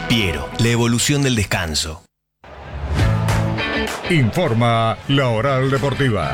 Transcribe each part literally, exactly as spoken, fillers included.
Piero, la evolución del descanso. Informa la Oral Deportiva.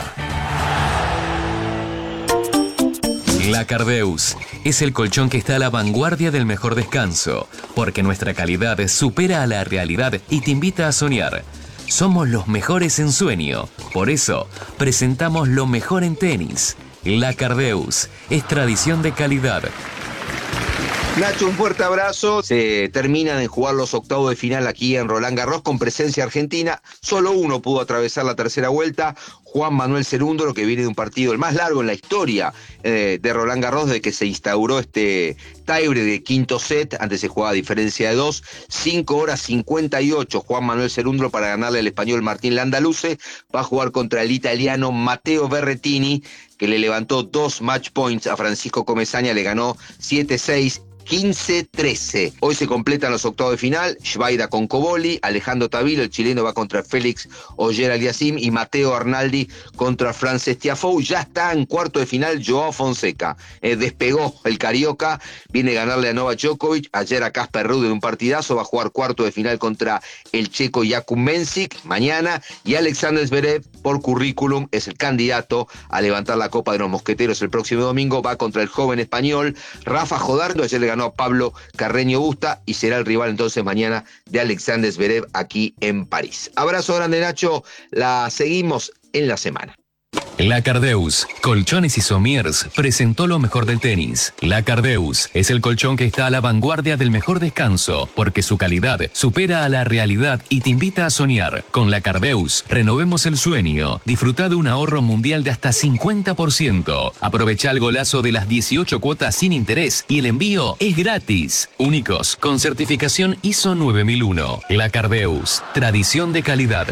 La Cardeus es el colchón que está a la vanguardia del mejor descanso, porque nuestra calidad supera a la realidad y te invita a soñar. Somos los mejores en sueño, por eso presentamos lo mejor en tenis. La Cardeus es tradición de calidad. Nacho, un fuerte abrazo. Se terminan de jugar los octavos de final aquí en Roland Garros con presencia argentina. Solo uno pudo atravesar la tercera vuelta, Juan Manuel Cerúndolo, que viene de un partido el más largo en la historia eh, de Roland Garros desde que se instauró este tiebreak de quinto set. Antes se jugaba a diferencia de dos. cinco horas cincuenta y ocho Juan Manuel Cerúndolo para ganarle al español Martín Landaluce. Va a jugar contra el italiano Matteo Berrettini, que le levantó dos match points a Francisco Comesaña, le ganó siete seis. quince trece. Hoy se completan los octavos de final. Schweida con Coboli, Alejandro Tavilo, el chileno, va contra Félix Ogier-Aliassime y Mateo Arnaldi contra Frances Tiafoe. Ya está en cuarto de final Joao Fonseca. Eh, despegó el carioca, viene a ganarle a Novak Djokovic, ayer a Casper Ruud en un partidazo, va a jugar cuarto de final contra el checo Jakub Mensik mañana, y Alexander Zverev, por currículum, es el candidato a levantar la Copa de los Mosqueteros el próximo domingo, va contra el joven español Rafa Jodardo. Ayer le ganó a Pablo Carreño Busta y será el rival entonces mañana de Alexander Zverev aquí en París. Abrazo grande, Nacho, la seguimos en la semana. La Cardeus, Colchones y Somiers, presentó lo mejor del tenis. La Cardeus es el colchón que está a la vanguardia del mejor descanso, porque su calidad supera a la realidad y te invita a soñar. Con La Cardeus, renovemos el sueño. Disfruta de un ahorro mundial de hasta cincuenta por ciento. Aprovecha el golazo de las dieciocho cuotas sin interés y el envío es gratis. Únicos, con certificación I S O nueve mil uno. La Cardeus, tradición de calidad.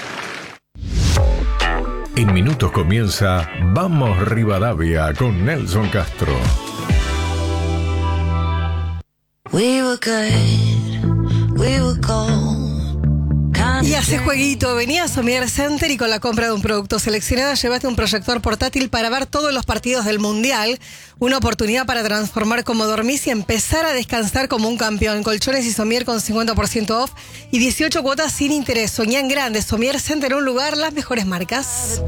En minutos comienza Vamos Rivadavia con Nelson Castro. We were good, we were gold. Y hace jueguito, venía a Somier Center y con la compra de un producto seleccionado llevaste un proyector portátil para ver todos los partidos del Mundial. Una oportunidad para transformar cómo dormís y empezar a descansar como un campeón. Colchones y Somier con cincuenta por ciento off y dieciocho cuotas sin interés. Soñá en grande. Somier Center, un lugar, las mejores marcas.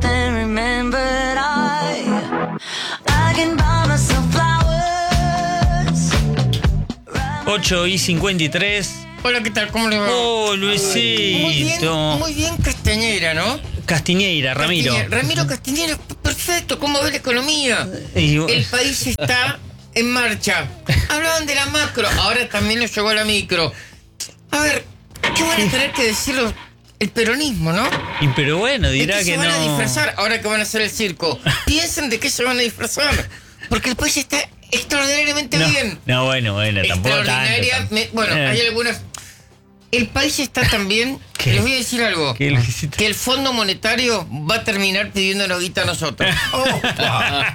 ocho y cincuenta y tres. Hola, ¿qué tal? ¿Cómo le va? Oh, Luisito. Muy bien, muy bien Castañera, ¿no? Castiñeira, Ramiro. Castiñeira, Ramiro Castiñeira, perfecto. ¿Cómo ve la economía? Y... El país está en marcha. Hablaban de la macro, ahora también nos llegó la micro. A ver, ¿qué van a tener que decirlo? El peronismo, ¿no? Y pero bueno, dirá ¿De qué que se van no... a disfrazar ahora que van a hacer el circo? Piensen de qué se van a disfrazar. Porque el país está extraordinariamente no, bien. No, bueno, bueno, tampoco Extraordinaria, tanto. me, bueno, eh. hay algunas... El país está tan bien, que les voy a decir algo, ¿Qué, que el Fondo Monetario va a terminar pidiéndonos guita a nosotros. ¡Opa!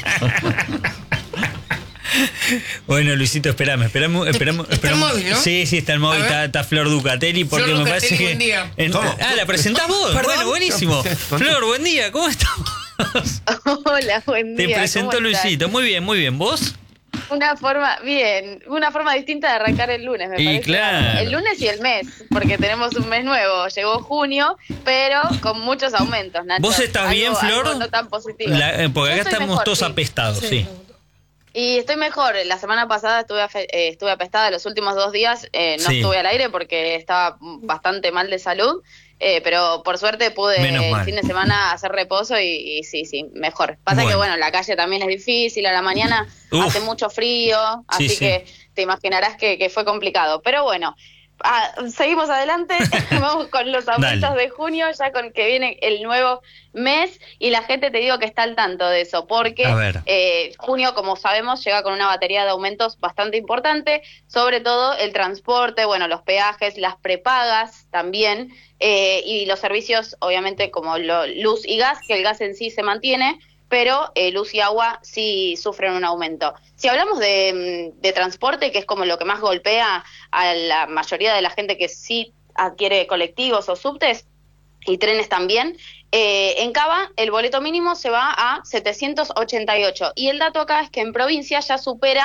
Bueno, Luisito, esperame, esperamos, esperamos, ¿Está esperamos. el móvil, no? Sí, sí, está el móvil, está, está Flor Ducatelli, porque Flor me Ducatelli, parece que... buen día. En... Ah, ¿la presentás vos? ¿Perdón? Bueno, buenísimo. Flor, buen día, ¿cómo estamos? Hola, buen día. Te presentó ¿cómo estás? Luisito, muy bien, muy bien. ¿Vos? Una forma, bien, una forma distinta de arrancar el lunes, me Y parece. claro. El lunes y el mes, porque tenemos un mes nuevo. Llegó junio, pero con muchos aumentos, Nacho. ¿Vos estás Algo- bien, Flor? algo no tan positivo. La- eh, porque Yo acá estoy estamos mejor, todos sí. apestados, sí. Sí. Y estoy mejor. La semana pasada estuve afe- eh, estuve apestada. Los últimos dos días eh, no Sí. estuve al aire porque estaba bastante mal de salud. Eh, pero por suerte pude Menos el mal. fin de semana hacer reposo y, y sí, sí, mejor. Pasa Bueno. que bueno, la calle también es difícil, a la mañana Uf. hace mucho frío, así Sí, sí. que te imaginarás que, que fue complicado. Pero bueno, ah, seguimos adelante, vamos con los aumentos Dale. de junio, ya con que viene el nuevo mes y la gente te digo que está al tanto de eso, porque A ver. eh, junio, como sabemos, llega con una batería de aumentos bastante importante, sobre todo el transporte, bueno, los peajes, las prepagas también, eh, y los servicios, obviamente, como lo, luz y gas, que el gas en sí se mantiene, pero eh, luz y agua sí sufren un aumento. Si hablamos de, de transporte, que es como lo que más golpea a la mayoría de la gente que sí adquiere colectivos o subtes, y trenes también, eh, en Cava el boleto mínimo se va a setecientos ochenta y ocho y el dato acá es que en provincia ya supera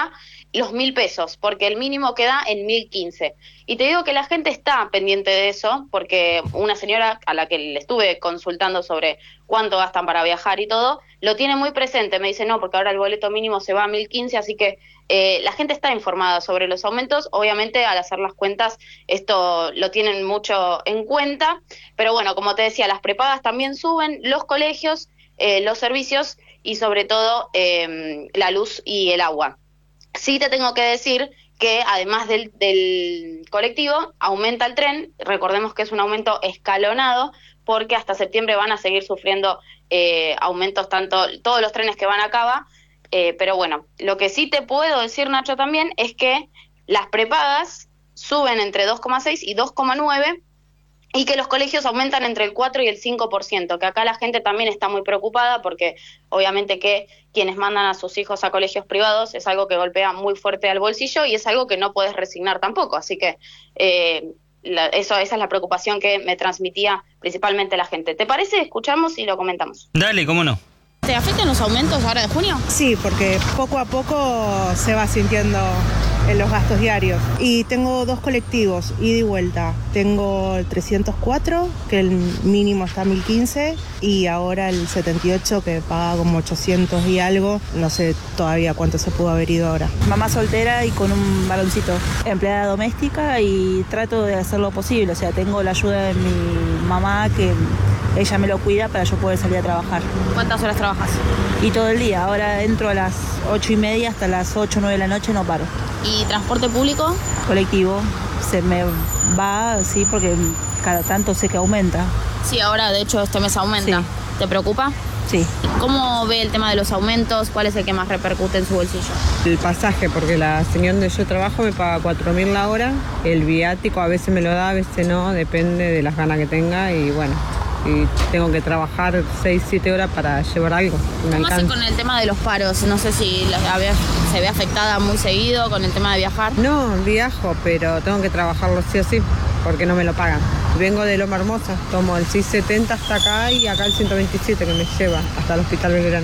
los mil pesos, porque el mínimo queda en mil quince. Y te digo que la gente está pendiente de eso, porque una señora a la que le estuve consultando sobre cuánto gastan para viajar y todo, lo tiene muy presente. Me dice, no, porque ahora el boleto mínimo se va a mil quince, así que eh, la gente está informada sobre los aumentos. Obviamente, al hacer las cuentas, esto lo tienen mucho en cuenta. Pero bueno, como te decía, las prepagas también suben, los colegios, eh, los servicios y sobre todo eh, la luz y el agua. Sí te tengo que decir que además del, del colectivo, aumenta el tren. Recordemos que es un aumento escalonado, porque hasta septiembre van a seguir sufriendo eh, aumentos tanto todos los trenes que van a Cava. Eh, pero bueno, lo que sí te puedo decir, Nacho, también es que las prepagas suben entre dos coma seis y dos coma nueve, y que los colegios aumentan entre el cuatro y el cinco por ciento, que acá la gente también está muy preocupada, porque obviamente que quienes mandan a sus hijos a colegios privados es algo que golpea muy fuerte al bolsillo y es algo que no puedes resignar tampoco. Así que eh, la, eso, esa es la preocupación que me transmitía principalmente la gente. ¿Te parece? Escuchamos y lo comentamos. Dale, cómo no. ¿Te afectan los aumentos ahora de junio? Sí, porque poco a poco se va sintiendo en los gastos diarios. Y tengo dos colectivos, ida y vuelta. Tengo el trescientos cuatro, que el mínimo está a mil quince, y ahora el setenta y ocho, que paga como ochocientos y algo. No sé todavía cuánto se pudo haber ido ahora. Mamá soltera y con un varoncito. Empleada doméstica y trato de hacer lo posible. O sea, tengo la ayuda de mi mamá, que ella me lo cuida para yo poder salir a trabajar. ¿Cuántas horas trabajas? Y todo el día. Ahora entro a las ocho y media hasta las ocho o nueve de la noche, no paro. ¿Y transporte público? Colectivo. Se me va, sí, porque cada tanto sé que aumenta. Sí, ahora de hecho este mes aumenta. Sí. ¿Te preocupa? Sí. ¿Cómo ve el tema de los aumentos? ¿Cuál es el que más repercute en su bolsillo? El pasaje, porque la señora donde yo trabajo me paga cuatro mil la hora. El viático a veces me lo da, a veces no, depende de las ganas que tenga y bueno. Y tengo que trabajar seis, siete horas para llevar algo. Me ¿Cómo hace con el tema de los paros? No sé si la, se ve afectada muy seguido con el tema de viajar. No, viajo, pero tengo que trabajarlo sí o sí, porque no me lo pagan. Vengo de Loma Hermosa, tomo el seiscientos setenta hasta acá y acá el ciento veintisiete que me lleva hasta el Hospital Belgrano.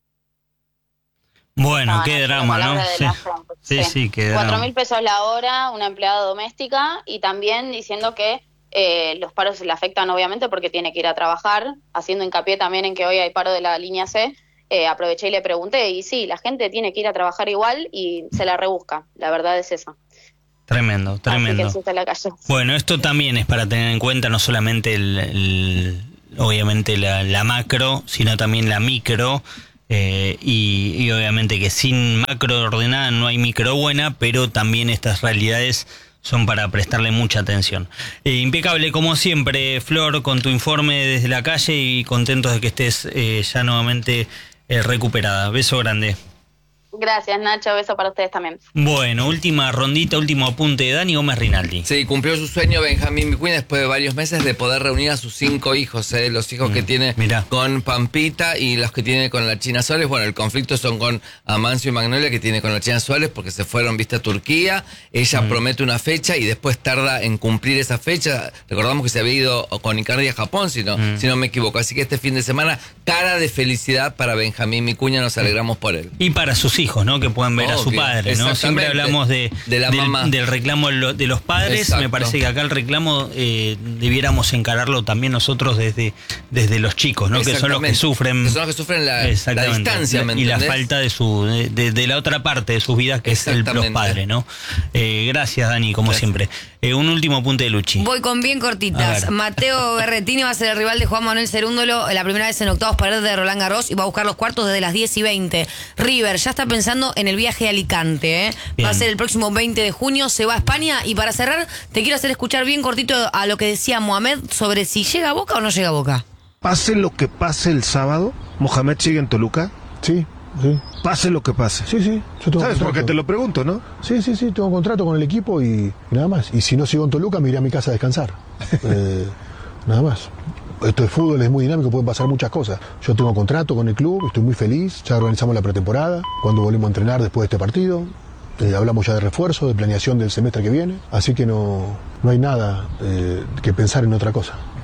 Bueno, No, qué no, drama, ¿no? Sí. Sí, sí, sí, qué drama. Cuatro mil pesos la hora, una empleada doméstica, y también diciendo que Eh, los paros le afectan obviamente porque tiene que ir a trabajar, haciendo hincapié también en que hoy hay paro de la línea C. Eh, aproveché y le pregunté, y sí, la gente tiene que ir a trabajar igual y se la rebusca, la verdad es esa. Tremendo, tremendo. Así que la calle. Bueno, esto también es para tener en cuenta no solamente el, el obviamente la, la macro, sino también la micro. Eh, y, y obviamente que sin macro ordenada no hay micro buena, pero también estas realidades son para prestarle mucha atención. Eh, impecable como siempre, Flor, con tu informe desde la calle y contentos de que estés eh, ya nuevamente eh, recuperada. Beso grande. Gracias, Nacho, beso para ustedes también. Bueno, última rondita, último apunte de Dani Gómez Rinaldi. Sí, cumplió su sueño Benjamín Vicuña después de varios meses de poder reunir a sus cinco hijos, ¿eh? Los hijos mm, que tiene mirá. con Pampita y los que tiene con la China Suárez. Bueno, el conflicto son con Amancio y Magnolia, que tiene con la China Suárez, porque se fueron, viste, a Turquía. Ella mm. promete una fecha y después tarda en cumplir esa fecha. Recordamos que se había ido con Icardi a Japón, si no, mm. si no me equivoco. Así que este fin de semana, cara de felicidad para Benjamín Vicuña, nos alegramos por él. Y para sus hijos, ¿no? Que puedan ver Obvio, a su padre, ¿no? Siempre hablamos de, de la del, mamá. del reclamo de los padres. Exacto. Me parece que acá el reclamo eh, debiéramos encararlo también nosotros desde, desde los chicos, ¿no? Que son los que sufren. Que son los que sufren la, la distancia, ¿me y la falta de su de, de, de la otra parte de sus vidas, que es el, los padres, ¿no? Eh, gracias, Dani, como gracias. siempre. Eh, un último apunte de Luchi. Voy con bien cortitas. Mateo Berretini va a ser el rival de Juan Manuel Cerúndolo la primera vez en octavos para de Roland Garros y va a buscar los cuartos desde las diez y veinte. River ya está pensando en el viaje a Alicante, ¿eh? Va a ser el próximo veinte de junio, se va a España. Y para cerrar, te quiero hacer escuchar bien cortito a lo que decía Mohamed sobre si llega a Boca o no llega a Boca. Pase lo que pase el sábado, ¿Mohamed sigue en Toluca? Sí, sí. Pase lo que pase. Sí, sí. Yo tengo ¿Sabes? Contrato. Porque te lo pregunto, ¿no? Sí, sí, sí, tengo contrato con el equipo y, y nada más. Y si no sigo en Toluca, me iré a mi casa a descansar. eh, nada más. Esto de fútbol es muy dinámico, pueden pasar muchas cosas. Yo tengo contrato con el club, estoy muy feliz, ya organizamos la pretemporada, cuando volvemos a entrenar después de este partido. Eh, hablamos ya de refuerzo, de planeación del semestre que viene, así que no, no hay nada eh, que pensar en otra cosa.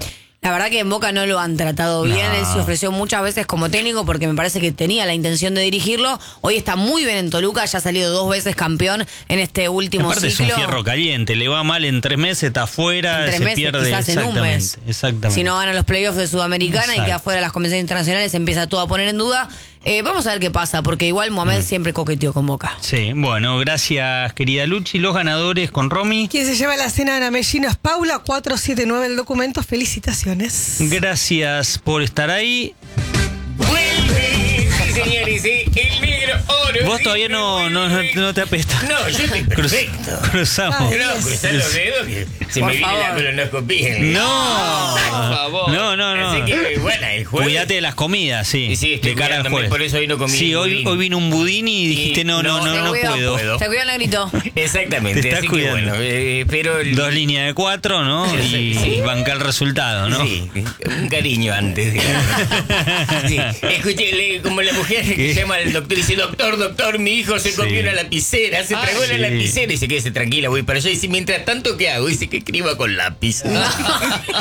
La verdad que en Boca no lo han tratado bien, No. él se ofreció muchas veces como técnico porque me parece que tenía la intención de dirigirlo. Hoy está muy bien en Toluca, ya ha salido dos veces campeón en este último Aparte ciclo. es un fierro caliente, le va mal en tres meses, está afuera, En tres se meses, pierde. quizás en un exactamente, mes. exactamente. Si no gana los playoffs de Sudamericana Exacto. y queda fuera de las convenciones internacionales, se empieza todo a poner en duda. Eh, vamos a ver qué pasa, porque igual Mohamed siempre coqueteó con Boca. Sí, bueno, gracias querida Luchi. Los ganadores con Romy. Quien se lleva la cena de Namellino es Paula, cuatro siete nueve el documento. Felicitaciones. Gracias por estar ahí. Vuelve, sí, señores, eh, el negro oro. Vos todavía no, no, no, no te apestas. No, yo estoy perfecto. Cruzamos. No, cruzar los dedos que se Por me viene favor. la colonoscopía. No, Por favor. no, no, no. Así que, bueno, el jueves. Cuídate de las comidas, sí. Y sí, estoy de cara al cuidándome, jueves. por eso hoy no comí Sí, hoy, budín. hoy vino un budín y dijiste no, no, no, no, no, Se cuidó, puedo. Se cuidó el negrito. Exactamente. Te estás así cuidando. que bueno, eh, pero el- Dos líneas de cuatro, ¿no? Sí, Y sí. banca el resultado, ¿no? Sí, un cariño antes, digamos. Sí, escuché, le- como la mujer que llama al doctor y dice, doctor, doctor, mi hijo se Sí. comió una lapicera, se Ah, tragó sí. la lapicera y dice, quédese tranquila, voy para allá. Y dice, mientras tanto, ¿qué hago? Dice que escriba con lápiz.